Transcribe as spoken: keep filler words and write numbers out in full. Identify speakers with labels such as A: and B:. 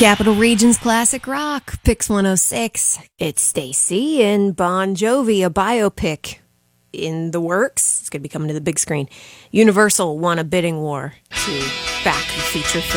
A: Capital Regions Classic Rock, Pix one oh six. It's Stacy and Bon Jovi, a biopic in the works. It's going to be coming to the big screen. Universal won a bidding war to back the feature film.